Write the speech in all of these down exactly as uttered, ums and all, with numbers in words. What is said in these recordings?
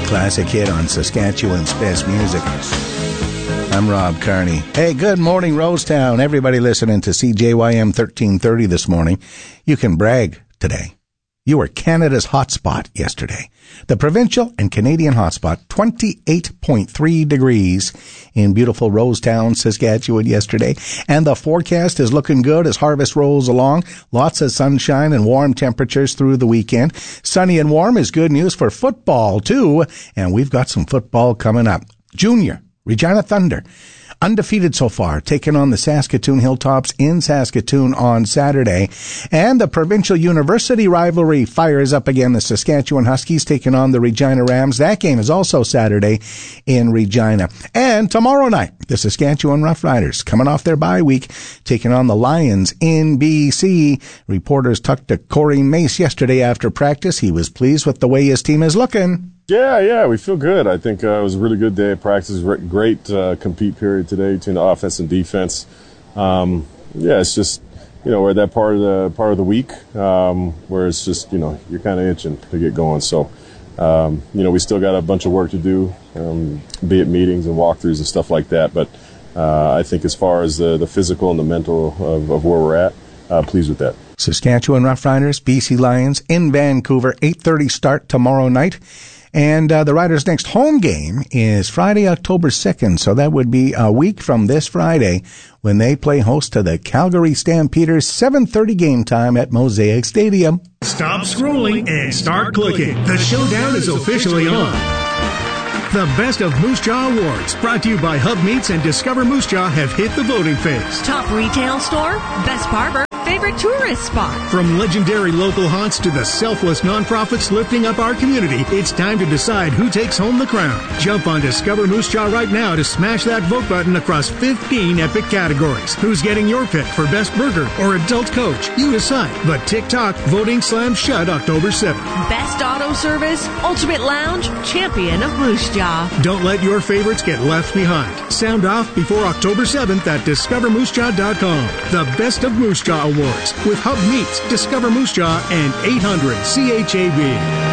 classic hit on Saskatchewan's best music. I'm Rob Carney. Hey, good morning, Rosetown. Everybody listening to C J Y M thirteen thirty this morning. You can brag today. You were Canada's hotspot yesterday. The provincial and Canadian hotspot, twenty-eight point three degrees in beautiful Rosetown, Saskatchewan yesterday. And the forecast is looking good as harvest rolls along. Lots of sunshine and warm temperatures through the weekend. Sunny and warm is good news for football, too. And we've got some football coming up. Junior, Regina Thunder, undefeated so far, taking on the Saskatoon Hilltops in Saskatoon on Saturday. And the provincial university rivalry fires up again. The Saskatchewan Huskies taking on the Regina Rams. That game is also Saturday in Regina. And tomorrow night, the Saskatchewan Roughriders, coming off their bye week, taking on the Lions in B C. Reporters talked to Corey Mace yesterday after practice. He was pleased with the way his team is looking. Yeah, yeah, we feel good. I think uh, it was a really good day of practice. Great uh, compete period today between the offense and defense. Um, yeah, it's just, you know, we're at that part of the part of the week um, where it's just, you know, you're kind of itching to get going. So, um, you know, we still got a bunch of work to do, um, be it meetings and walkthroughs and stuff like that. But uh, I think as far as the, the physical and the mental of, of where we're at, uh, pleased with that. Saskatchewan Roughriders, B C Lions in Vancouver, eight thirty start tomorrow night. And uh, the Riders' next home game is Friday, October second, so that would be a week from this Friday when they play host to the Calgary Stampeders, seven thirty game time at Mosaic Stadium. Stop scrolling and start clicking. The showdown is officially on. The Best of Moose Jaw Awards, brought to you by Hub Meats and Discover Moose Jaw, have hit the voting phase. Top retail store, best barber, favorite tourist spot. From legendary local haunts to the selfless nonprofits lifting up our community, it's time to decide who takes home the crown. Jump on Discover Moose Jaw right now to smash that vote button across fifteen epic categories. Who's getting your pick for best burger or adult coach? You decide. But TikTok voting slams shut October seventh. Best auto service, ultimate lounge, champion of Moose Jaw. Don't let your favorites get left behind. Sound off before October seventh at discover moose jaw dot com. The Best of Moose Jaw Awards with Hub Meats, Discover Moose Jaw, and eight hundred C H A B.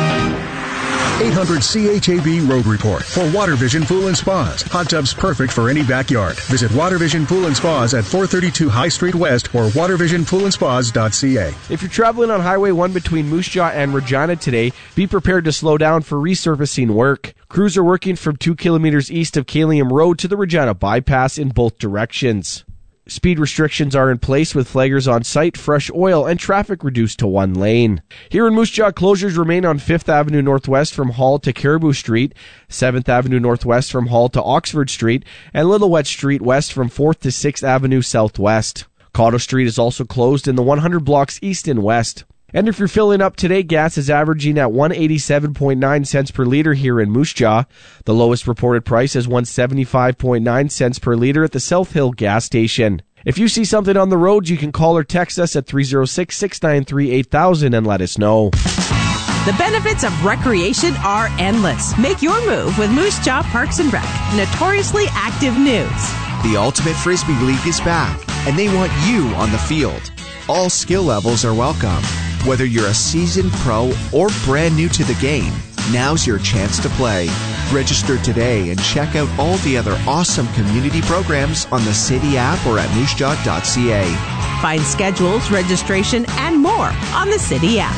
eight hundred C H A B Road Report for Water Vision Pool and Spas. Hot tubs perfect for any backyard. Visit Water Vision Pool and Spas at four thirty-two High Street West or water vision pool and spas dot c a. If you're traveling on Highway one between Moose Jaw and Regina today, be prepared to slow down for resurfacing work. Crews are working from two kilometers east of Kalium Road to the Regina bypass in both directions. Speed restrictions are in place with flaggers on site, fresh oil, and traffic reduced to one lane. Here in Moose Jaw, closures remain on fifth Avenue Northwest from Hall to Caribou Street, seventh Avenue Northwest from Hall to Oxford Street, and Lillooet Street West from fourth to sixth Avenue Southwest. Cotto Street is also closed in the one hundred blocks east and west. And if you're filling up today, gas is averaging at one eighty-seven point nine cents per liter here in Moose Jaw. The lowest reported price is one seventy-five point nine cents per liter at the South Hill gas station. If you see something on the road, you can call or text us at three oh six, six nine three, eight thousand and let us know. The benefits of recreation are endless. Make your move with Moose Jaw Parks and Rec. Notoriously active news. The Ultimate Frisbee League is back, and they want you on the field. All skill levels are welcome. Whether you're a seasoned pro or brand new to the game, now's your chance to play. Register today and check out all the other awesome community programs on the City app or at moose jaw dot c a. Find schedules, registration, and more on the City app.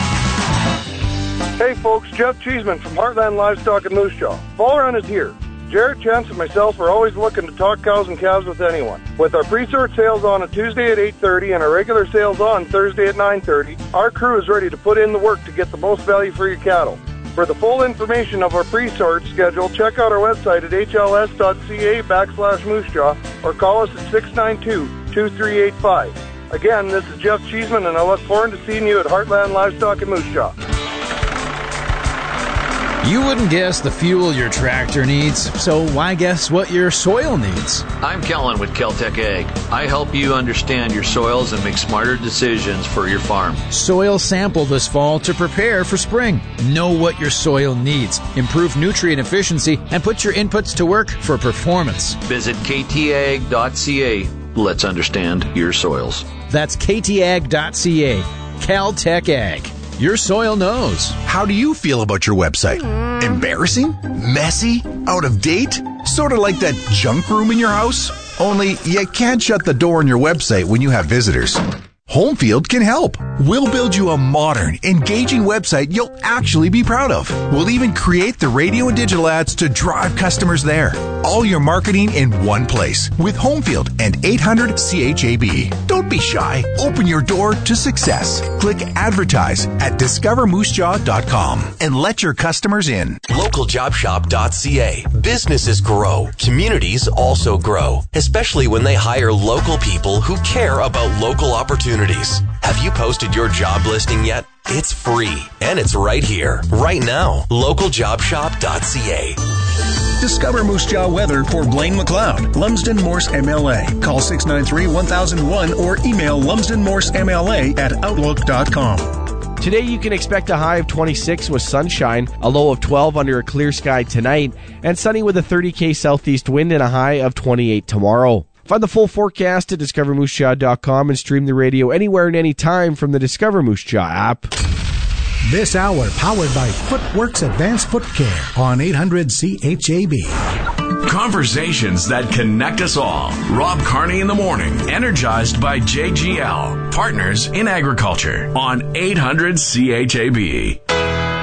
Hey folks, Jeff Cheeseman from Heartland Livestock in Moose Jaw. Fall Run is here. Jared, Chance, and myself are always looking to talk cows and calves with anyone. With our pre-sort sales on a Tuesday at eight thirty and our regular sales on Thursday at nine thirty, our crew is ready to put in the work to get the most value for your cattle. For the full information of our pre-sort schedule, check out our website at h l s dot c a backslash moosejaw or call us at six nine two, two three eight five. Again, this is Jeff Cheeseman, and I look forward to seeing you at Heartland Livestock in Moose Jaw. You wouldn't guess the fuel your tractor needs, so why guess what your soil needs? I'm Kellen with Kel-Tec Ag. I help you understand your soils and make smarter decisions for your farm. Soil sample this fall to prepare for spring. Know what your soil needs, improve nutrient efficiency, and put your inputs to work for performance. Visit k t ag dot c a. Let's understand your soils. That's k t ag dot c a. Cal-Tec Ag. Your soil knows. How do you feel about your website? Embarrassing? Messy? Out of date? Sort of like that junk room in your house? Only you can't shut the door on your website when you have visitors. Homefield can help. We'll build you a modern, engaging website you'll actually be proud of. We'll even create the radio and digital ads to drive customers there. All your marketing in one place with Homefield and eight hundred C H A B. Don't be shy. Open your door to success. Click advertise at discover moose jaw dot com and let your customers in. local job shop dot c a. Businesses grow. Communities also grow, especially when they hire local people who care about local opportunities. Have you posted your job listing yet? It's free, and it's right here, right now. local job shop dot c a. Discover Moose Jaw weather for Blaine McLeod, Lumsden Morse M L A. Call six nine three, one thousand one or email lumsden morse m l a at outlook dot com. Today you can expect a high of twenty-six with sunshine, a low of twelve under a clear sky tonight, and sunny with a thirty kilometer southeast wind and a high of twenty-eight tomorrow. Find the full forecast at discover moose jaw dot com and stream the radio anywhere and anytime from the Discover Moose Jaw app. This hour powered by Footworks Advanced Foot Care on eight hundred C H A B. Conversations that connect us all. Rob Carney in the morning, energized by J G L, Partners in Agriculture on eight hundred C H A B.